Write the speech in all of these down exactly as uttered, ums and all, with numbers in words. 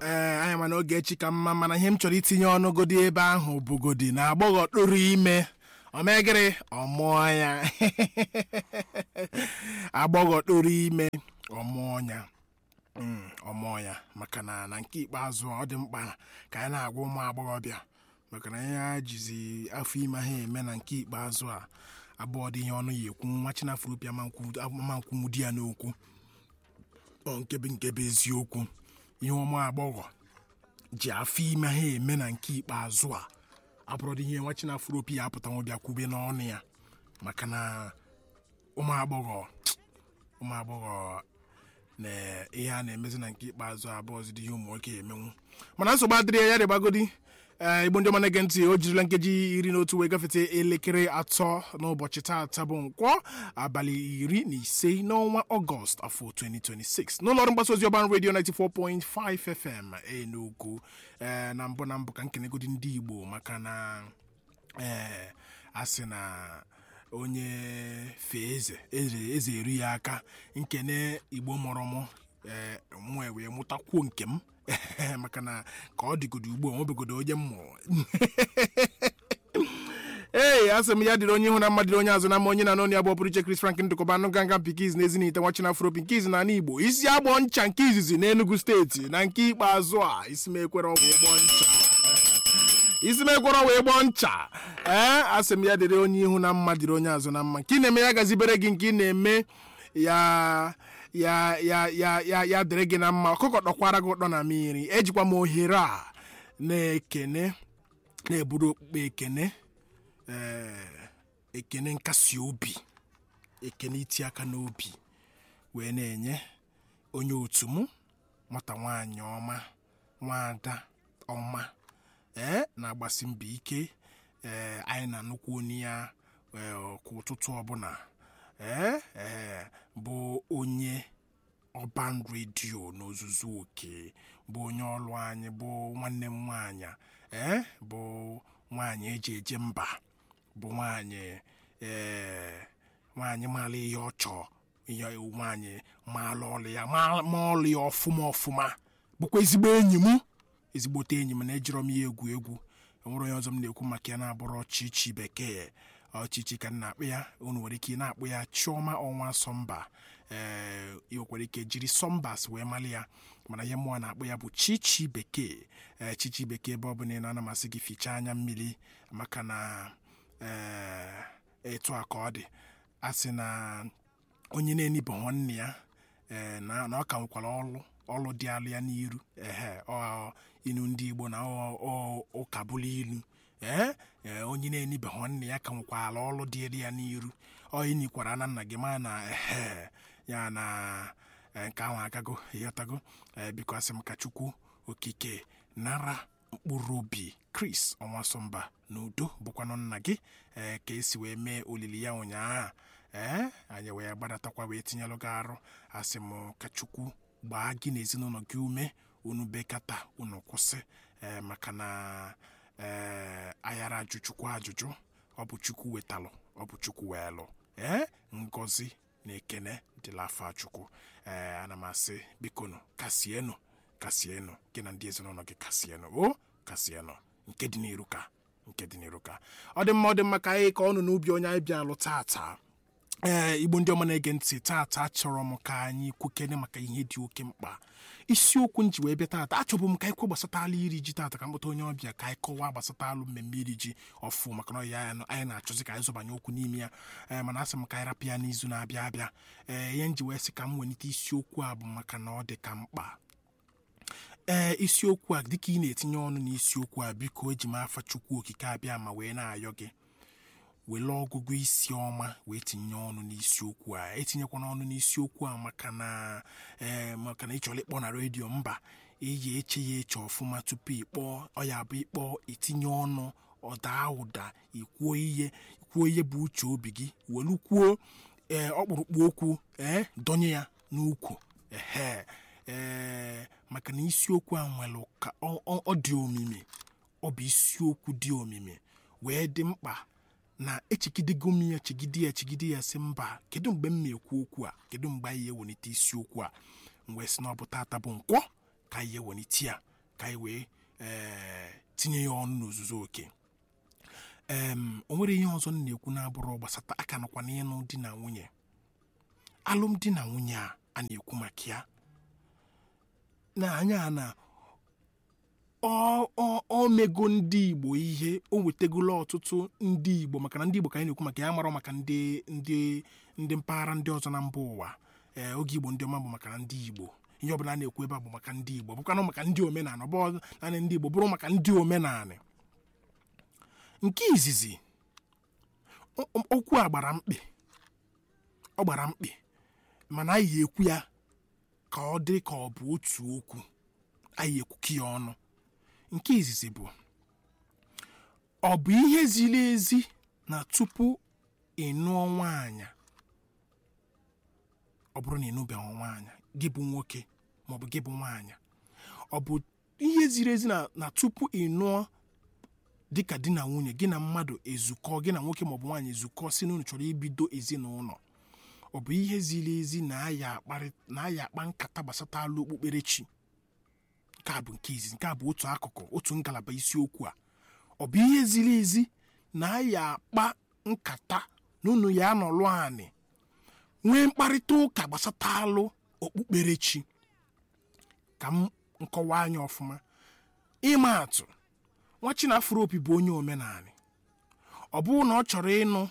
ee anyị mana oge echi ka mma mana ihe m chọrọ itinye ọnụgodi ebe ahụ bụgodi na agbọghọ tụrụ ime omegịrị ọmụọ ya agbọghọ tụrụ ime ọmụọ ya ọmụọ ya maka na na nke ikpeazụ ọ dị mkpa ka anyị na-agwa ụmụ agbọghọbịa maka na ya jizi afọ ime ha eme na nke ikpeazụ a abụọ dị ihe ọnụ ya ekwu nwa Chinafropia mankwụ di ya n'okwu ọ nkebe nkebe eziokwu ihe ụmụ agbọghọ ji afọ ime ha eme na nke ikpeazụ a abụrụ dị ihe nwa Chinafropia apụtanwu bịa kwube n'ọnụ ya maka na ụmụ agbọghọ ụmụ agbọghọ na ihe a na-emezi na nke ikpeazụ abụọ dị ihe ụmụ nwoke emenwu mana nsogbu adịrị ya dịgbagodi Igbo ndị ọma na-ege ntị o jirila nkeji iri na otu wee gafete elekere atọ n'ụbọchị taata bụ nkwọ abalị iri na ise n'ọnwa Ọgọst afọ twenty twenty-six n'ụlọọrụ mgbasa ozi Urban Radio ninety-four point five F M Enugu ee na mbụ na mbụ ka nkenegodi ndị Igbo maka na ee asị na onye fee eze eze eri ya aka nkene Igbo mụrụ mụ ee mụ wee mụtakwuo nke m maka na ka ọ dịgodo ugbu a nwebegodo onye mmụrụ ee asị m ya dịrị onye ihu na mmadụ dịrị onye azụ na ama onye na n'onye abụọ pụrụ iche Chris Frank Ndụkọba anụ ganga Pikiz na Ezinite nwa Chinafropia nke izi na ala Igbo isi agbọ ncha nke izizi na Enugu steeti na nke ikpeazụ a isi m ekwere ọgwụ ịgbọ ncha isi m ekwere ọgwụ ịgbọ ncha ee asị m ya dịrị onye ihu na mmadụ dịrị onye azụ na mma nke ị na-eme ya gazibere gị nke ị na-eme ya ya ya ya ya ya dịrị gị na mma ọkụkọ dọkwara gị ụtọ na mmiri ejikwa m ohere a na-ekene na-eburu okpukpe ekene ee ekene nkasi obi ekene iti aka n'obi wee na-enye onye otu m nwata nwaanyị ọma nwaada ọma ee na-agbasi mbọ ike ee anyị na nnukwu onye ya kwa ụtụtụ ọbụla ee ee bụ onye Urban Radio n'ozuzu oke bụ onye ọlụ anyị bụ nwanne m nwaanyị ee bụ nwaanyị eji eje mba bụ nwaanyị ee nwaanyị maala ihe ọ chọọ ihe nwaanyị maala ọlụ ya ma ọlụ ya ọfụma ọfụma bụkwa ezigbo enyi m ezigbote enyi m na ejirọ m ya egwu egwu enwere onye ọzọ m na-ekwu maka ya na-abụrụ Chichi Bekee ọchịchị ka na-akpụ ya unu nwere ike na-akpụ ya Chioma ọnwa Sọmba ee iwekwara ike jiri Sọmbas wee mali ya mana ihe mmụọ na-akpụ ya bụ Chichi Bekee ee Chichi Bekee ebe ọ bụla na anamasị gị fichaa anya mmiri maka na ee etu a ka ọ dị a sị na onye na-enibe nwanne ya ee na ọ ka nwekwara ọlụ ọlụ dị alụ ya n'iru ehe ọ inu ndị Igbo na ụka bụlụ ilu ee onye na-enibe nwanne ya ka nwekwara ọlụ dịrị ya n'iru ọ inikwara na nna gị ma na ehe ya na nke ahụ agago ịghọtago biko asị m ka Chukwu okike nara mkpụrụ obi Chris Ọnwasọmba n'udo bụkwanụ nna gị ee ka esi wee mee olili ya ụnyaahụ ee anyị wee gbadatakwa wee tinyelụ gị arụ asị m ka Chukwu gbaa gị na ezinụlọ gị ume unu bekata unu kwụsị ee maka na ee ayara ajụ Chukwu ajụjụ ọ bụ Chukwu wetalụ ọ bụ Chukwu wee lụ ee ngọzi na ekene dịla afọ Chukwu ee ana m asị bikonu kasienụ kasienụ gị na ndị ezinụlọ gị kasienụ o kasienụ nke dị n'iru ka nke dị n'iru ka ọ dị mma ọ dị mma ka anyị ka ọnụ n'ubi onye anyị bịa alụ taata ee Igbo ndị ọma na-ege ntị taata chọrọ m ka anyị kwukene maka ihe dị oke mkpa isiokwu nji wee bịa taata achọbụ m ka anyị kwe gbasatala iri ji taata ka mkpụta onye ọbịa ka anyị kọwaa gbasatalụ mmemme iri ji ọfụ maka na ya anyị na-achọzi ka anyị zọbanye okwu n'ime ya ee mana asị m ka anyị rapụ ya n'izu na-abịa abịa ee ihe nji wee sị ka m welite isiokwu a bụ maka na ọ dị ka mkpa ee isiokwu a dịka ị na-etinye ọnụ n'isiokwu a biko eji m afa Chukwu okike abịa ma wee na-ayọ gị wele ọgụgụ isi ọma wee tinye ọnụ n'isiokwu a etinyekwana ọnụ n'isiokwu a maka na ee maka na ịchọrọ ịkpọ na redio mba eji eche ya eche ọfụma tupu ịkpọọ ọ ya bụ ịkpọ itinye ọnụ ọda ụda ikwuo ihe ikwuo ihe bụ uche obi gị welu kwuo ee ọkpụrụkpụ okwu ee donye ya n'ukwu ehe ee maka na isiokwu a nwere ka ọ dị omimi ọ bụ isiokwu dị omimi wee dị mkpa na echigidego m ya chigide ya chigide ya sị mba kedu mgbe m na-ekwu okwu a kedu mgbe anyị ewelite isiokwu a mgbe si na ọ bụ tata bụ nkwọ ka anyị ewelite ya ka anyị wee tinye ya ọnụ n'ozuzu oke. em o nwere ihe ọzọ m na-ekwu na-abụrụ gbasata aka nọkwa n'ịnụ di na nwunye. Alụmdi na nwunye a a na-ekwu maka ya na anya na ọ mego ndị Igbo ihe, o wetegolo ọtụtụ ndị Igbo, maka na ndị Igbo ka anyị na-ekwu maka ya, mara maka ndị ndị ndị mpaghara ndị ọzọ na mba ụwa. ee oge Igbo ndị ọma bụ maka ndị Igbo, ihe ọbụla a na-ekwu ebe a bụ maka ndị Igbo, bụkwanụ maka ndị omenala, ọ bụ naanị ndị Igbo, bụrụ maka ndị omenala. Nke izizi, okwu a gbara mkpị, ọ gbara mkpị, mana anyị ekwu ya ka ọ dị ka ọ bụ otu okwu, anyị ekwuki ya ọnụ. Nke izizi bụ, ọ bụ ihe ziri ezi na tupu ịnụọ nwaanyị, ọ bụrụ na ịnụbeghị nwaanyị, gị bụ nwoke maọbụ gị bụ nwaanyị, ọ bụ ihe ziri ezi na na tupu ịnụọ dịka di na nwunye, gị na mmadụ ezukọ, gị na nwoke maọbụ nwaanyị ezukọ si na unu chọrọ ibido ezinụlọ, ọ bụ ihe ziri ezi na aya akpa nkata gbasata alụ okpukperechi. Nke a bụ nke izizi, nke a bụ otu akụkụ, otu ngalaba isiokwu a. Ọ bụ ihe ziri ezi na aya akpa nkata na unu ya anọlụ anị nwee mkparịta ụka gbasata alụ okpukperechi. Ka m nkọwa anya ọfụma. Ịma atụ, nwa Chinafropi bụ onye omenala. Ọ bụrụ na ọ chọrọ ịnụ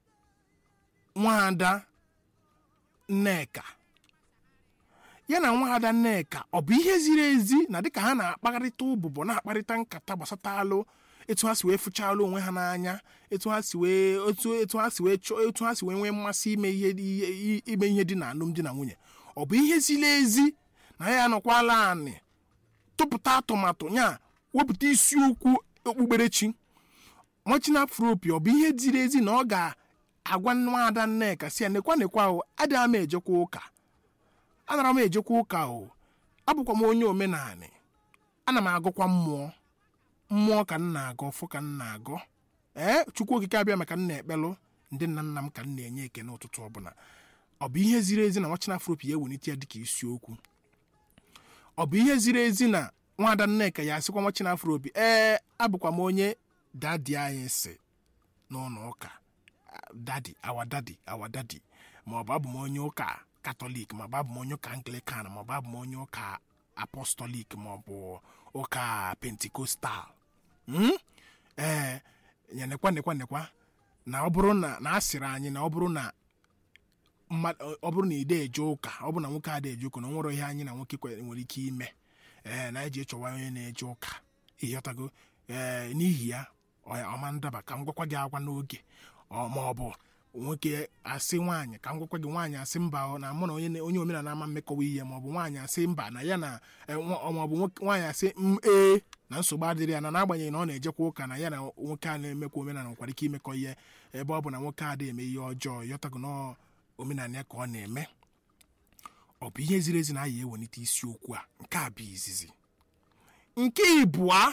nwaada Nneka, ya na nwaada Nneka, ọ bụ ihe ziri ezi na dịka ha na-akparịta ụbụbọ, na-akparịta nkata gbasata alụ, etu ha si wee fụcha alụ onwe ha n'anya, etu ha si wee otu etu ha si wee chọọ etu ha si wee nwee mmasị ime ihe ime ihe dị na alụmdi na nwunye. Ọ bụ ihe ziri ezi na ya anọkwala anị tụpụta atụmatụ, ya wepụta isiokwu okpukperechi. Nwa Chinafropi, ọ bụ ihe ziri ezi na ọ ga-agwa nwaada Nneka si ya, nekwa nekwa o, adịghị m ejekwa ụka, anara m ejekwa ụka o, abụkwa m onye omenala, ana m agụkwa mmụọ mmụọ ka m na-agọ, ọfụ ka m na-agọ, ee Chukwu okike abịa maka m na-ekpelụ ndị nna nna m ka m na-enye ekene ụtụtụ ọbụla. Ọ bụ ihe ziri ezi na nwa Chinafropi ya ewelite ya dịka isiokwu. Ọ bụ ihe ziri ezi na nwaada Nneka ya asịkwa nwa Chinafropi, ee abụkwa m onye dadi anyị si n'ụlọ ụka, dadi awa dadi awa dadi, maọbụ abụ m onye ụka Katọlik, maọbụ abụ m onye ụka Anglican, maọbụ abụ m onye ụka Apọstọlik, maọbụ ụka Pentikostal. ee ya nekwa nekwa nekwa na ọ bụrụ na na asịrị anyị na ọ bụrụ na ọ bụrụ na ide eje ụka, ọ bụ na nwoke adị eje ụka, na nwere ihe anyị na nwoke nwere ike ime, ee na eji chọwa onye na-eje ụka, ịghọtago. ee n'ihi ya ọma ndaba ka m gwakwa gị agwa n'oge, ma ọ bụ nwoke asị nwaanyị ka m gwakwa gị, nwaanyị asị mba na mụ na onye onye omenala ama mmekọwa ihe, ma ọ bụ nwaanyị asị mba na ya na ma ọ bụ nwaanyị asị ee na nsogbu adịrị ya, na n'agbanyeghị na ọ na-ejekwa ụka, na ya na nwoke a na-emekwa omenala nwekwara ike imekọ ihe, ebe ọ bụ na nwoke a na-eme ihe ọjọọ, ịghọtago na omenala ya ka ọ na-eme. Ọ bụ ihe ziri ezi na anyị ewelite isiokwu a. Nke a bụ izizi. Nke ịbụa,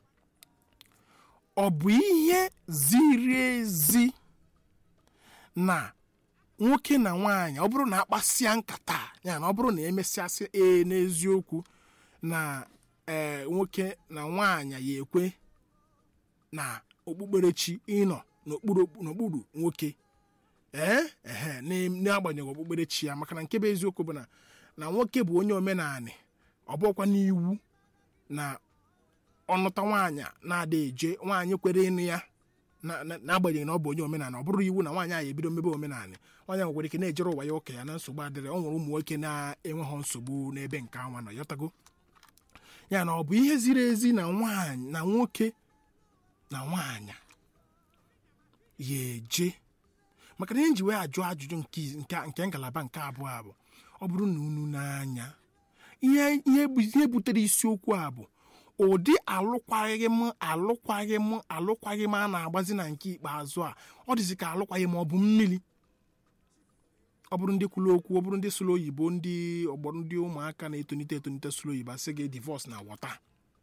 ọ bụ ihe ziri ezi na nwoke na nwaanyị, ọ bụrụ na akpasịa nkata, ya na ọ bụrụ na emesịasị ee n'eziokwu na ee nwoke na nwaanyị ya ekwe na okpukperechi ịnọ n'okpuru nwoke, ee ehe n'agbanyeghị okpukperechi ya, maka na nke bụ eziokwu bụ na na nwoke bụ onye omenala, ọ bụkwa n'iwu na ọnụta nwaanyị na-ada eje, nwaanyị kwere ịnụ ya n'agbanyeghị na ọ bụ onye omenala, ọ bụrụ iwu na nwaanyị ahụ ebido mmebe omenala, nwaanyị ahụ nwere ike na-ejere ụwa ya ụka ya na nsogbu adịrị. Ọ nwere ụmụ nwoke na-enweghị nsogbu n'ebe nke anwa nọ, yọtago ya na ọ bụ ihe ziri ezi na nwaanyị na nwoke na nwaanyị ya eje. Maka na ihe nji wee ajụ ajụjụ nke ngalaba nke abụọ a bụ, ọ bụrụ na unu n'anya ihe butere isiokwu a bụ ụdị alụkwaghị m alụkwaghị m alụkwaghị m a na-agbazi na nke ikpeazụ a. Ọ dịzị ka alụkwaghị m ọ bụ mmiri. Ọ bụrụ ndị kwuru okwu, ọ bụrụ ndị sụrụ oyibo, ndị ọgbọrọ ndị ụmụaka na-etonite etonite sụrụ oyibo asị gị divorce na wọta.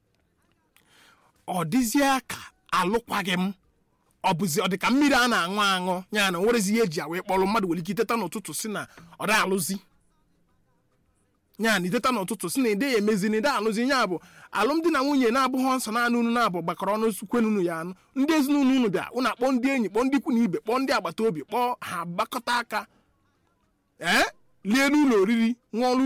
Ọ dịzie ka alụkwaghị m, ọ bụzi ọ dị ka mmiri a na-aṅụ aṅụ, ya na nwerezi ihe eji awee kpọrọ mmadụ nwere ike iteta n'ụtụtụ si na ọ da alụzi. nya na ideta n'ụtụtụ si na ide ya emezi na ide alụzi ya bụ alụmdi na nwunye na-abụghị nsọ naanị unu na-abụ gbakọrọ ọnụ kwenunu ya anụ ndị ezinụlọ unu bịa unu akpọ ndị enyi kpọọ ndị ikwu na ibe kpọọ ndị agbata obi kpọọ ha gbakọta aka ee lie n'ụlọ oriri nwa ọrụ